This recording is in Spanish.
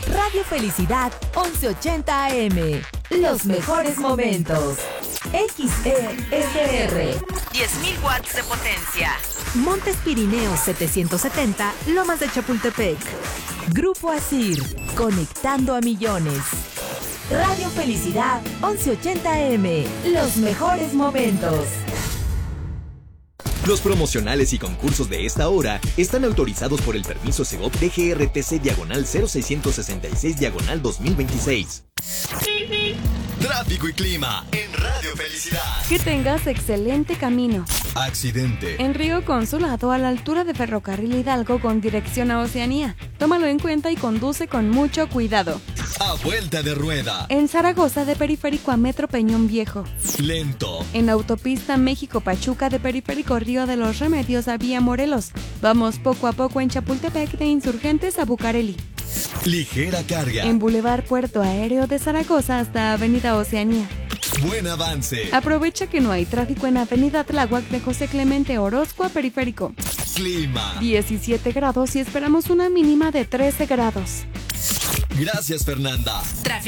Radio Felicidad 1180 AM. Los mejores momentos. XESR. 10.000 watts de potencia. Montes Pirineos 770, Lomas de Chapultepec. Grupo Asir, conectando a millones. Radio Felicidad 1180 AM. Los mejores momentos. Los promocionales y concursos de esta hora están autorizados por el permiso Segov DGRTC/0666/2026. Tráfico y clima en Radio Felicidad. Que tengas excelente camino. Accidente. En Río Consulado, a la altura de Ferrocarril Hidalgo con dirección a Oceanía. Tómalo en cuenta y conduce con mucho cuidado. A vuelta de rueda. En Zaragoza, de Periférico a Metro Peñón Viejo. Lento. En Autopista México-Pachuca, de Periférico Río de los Remedios a Vía Morelos. Vamos poco a poco en Chapultepec, de Insurgentes a Bucareli. Ligera carga. En Boulevard Puerto Aéreo de Zaragoza hasta Avenida Oceanía. Buen avance. Aprovecha que no hay tráfico en Avenida Tláhuac de José Clemente Orozco a Periférico. Clima. 17 grados y esperamos una mínima de 13 grados. Gracias, Fernanda. Tráfico